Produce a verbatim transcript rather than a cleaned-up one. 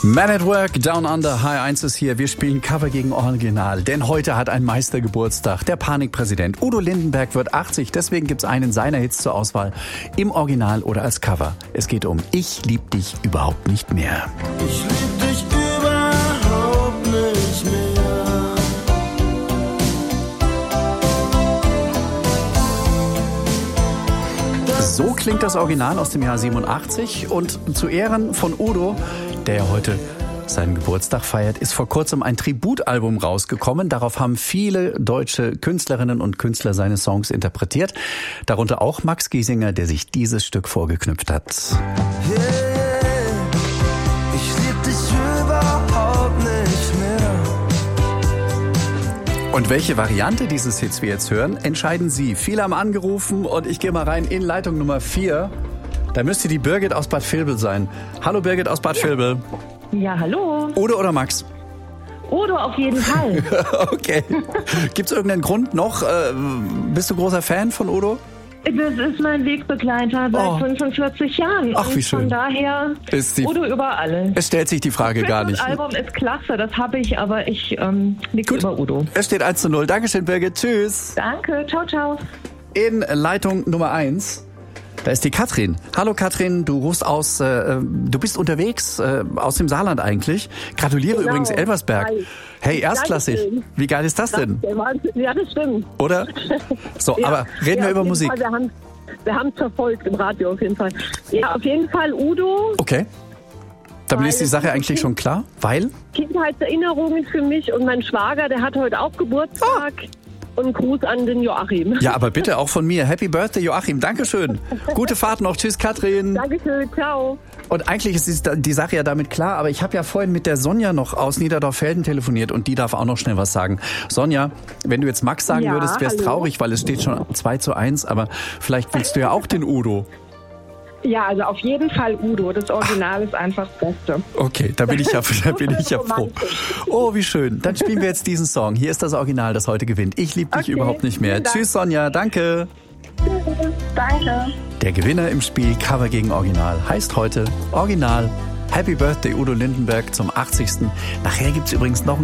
Man at Work, Down Under, H eins ist hier. Wir spielen Cover gegen Original, denn heute hat ein Meister Geburtstag. Der Panikpräsident Udo Lindenberg wird achtzig, deswegen gibt's einen seiner Hits zur Auswahl, im Original oder als Cover. Es geht um Ich lieb dich überhaupt nicht mehr. Ich lieb dich überhaupt nicht mehr. So klingt das Original aus dem Jahr siebenundachtzig und zu Ehren von Udo, der ja heute seinen Geburtstag feiert, ist vor kurzem ein Tributalbum rausgekommen. Darauf haben viele deutsche Künstlerinnen und Künstler seine Songs interpretiert. Darunter auch Max Giesinger, der sich dieses Stück vorgeknüpft hat. Yeah, ich lieb dich überhaupt nicht mehr. Und welche Variante dieses Hits wir jetzt hören, entscheiden Sie. Viele haben angerufen und ich gehe mal rein in Leitung Nummer vier. Da müsste die Birgit aus Bad Vilbel sein. Hallo Birgit aus Bad Vilbel. Ja, hallo. Udo oder Max? Udo auf jeden Fall. Okay. Gibt's irgendeinen Grund noch? Äh, bist du großer Fan von Udo? Das ist mein Wegbegleiter seit Oh. fünfundvierzig Jahren. Ach, wie Und schön. Von daher Ist die- Udo über alle. Es stellt sich die Frage gar nicht. Das Album ist klasse, das habe ich, aber ich ähm, liege Gut. über Udo. Es steht eins zu null. Dankeschön, Birgit. Tschüss. Danke, ciao, ciao. In Leitung Nummer eins. Da ist die Katrin. Hallo Katrin, du rufst aus, äh, du bist unterwegs, äh, aus dem Saarland eigentlich. Gratuliere Genau. übrigens Elversberg. Hi. Hey, erstklassig. Dankeschön. Wie geil ist das denn? Der Wahnsinn. Ja, das stimmt. Oder? So, Ja. aber reden ja, wir über auf jeden Musik. Fall, wir haben wir haben es verfolgt im Radio auf jeden Fall. Ja, auf jeden Fall Udo. Okay. Damit Weil ist die es Sache ist eigentlich ein- schon klar, weil? Kindheitserinnerungen für mich und mein Schwager, der hat heute auch Geburtstag. Und Gruß an den Joachim. Ja, aber bitte auch von mir. Happy Birthday, Joachim. Dankeschön. Gute Fahrt noch. Tschüss, Katrin. Dankeschön, ciao. Und eigentlich ist die Sache ja damit klar, aber ich habe ja vorhin mit der Sonja noch aus Niederdorf-Felden telefoniert und die darf auch noch schnell was sagen. Sonja, wenn du jetzt Max sagen Ja, würdest, wäre es hallo. traurig, weil es steht schon zwei zu eins, aber vielleicht willst du ja auch den Udo. Ja, also auf jeden Fall Udo. Das Original ist einfach das Beste. Okay, da bin ich ja, da bin ich ja froh. Oh, wie schön. Dann spielen wir jetzt diesen Song. Hier ist das Original, das heute gewinnt. Ich liebe dich Okay, überhaupt nicht mehr. vielen Dank. Tschüss, Sonja. Danke. Danke. Der Gewinner im Spiel Cover gegen Original heißt heute Original. Happy Birthday Udo Lindenberg zum achtzigsten Nachher gibt's übrigens noch